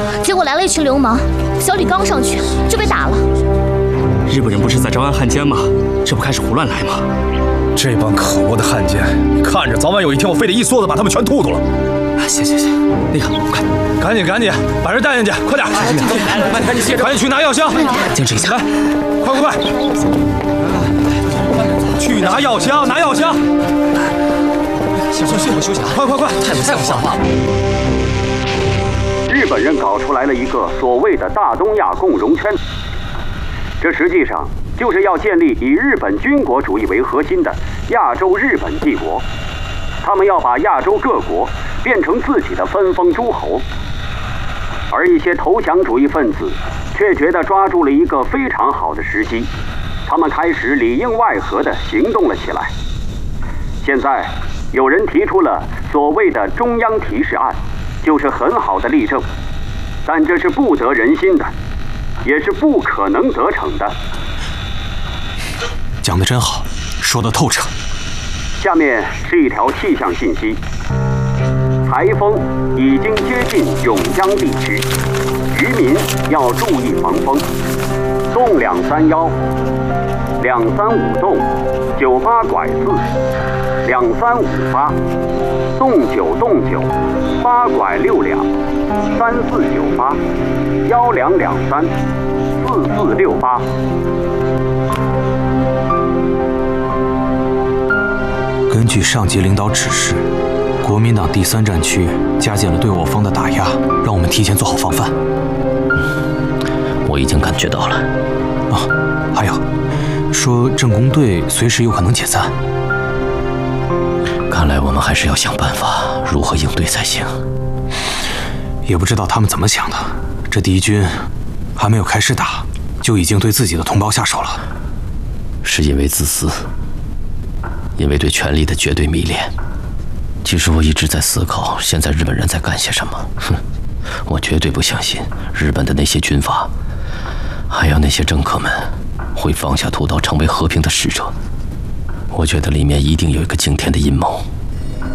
结果来了一群流氓，小李刚上去就被打了。 日本人不是在招安汉奸吗？这不开始胡乱来吗？ 这帮可恶的汉奸，你看着，早晚有一天我非得一梭子把他们全突突了。 行，那个快， 赶紧，把人带进去，快点！赶紧卸着，赶紧去拿药箱， 坚持一下， 来，快！去拿药箱，拿药箱！休息啊！快！ 太不像话了！ 日本人搞出来了一个所谓的大东亚共荣圈，这实际上就是要建立以日本军国主义为核心的亚洲日本帝国。他们要把亚洲各国变成自己的分封诸侯，而一些投降主义分子却觉得抓住了一个非常好的时机，他们开始里应外合地行动了起来。现在有人提出了所谓的中央提示案，就是很好的例证，但这是不得人心的，也是不可能得逞的。 讲得真好，说得透彻。 下面是一条气象信息：台风已经接近永江地区，渔民要注意防风。动231、235动98拐4、2358，动9动98拐6两3498、1223、4468。 根据上级领导指示，国民党第3战区加紧了对我方的打压，让我们提前做好防范。 我已经感觉到了。 还有，说政工队随时有可能解散。 看来我们还是要想办法如何应对才行。 也不知道他们怎么想的，这敌军还没有开始打，就已经对自己的同胞下手了。 是因为自私，因为对权力的绝对迷恋。其实我一直在思考，现在日本人在干些什么。我绝对不相信日本的那些军阀，还有那些政客们，会放下屠刀成为和平的使者。我觉得里面一定有一个惊天的阴谋。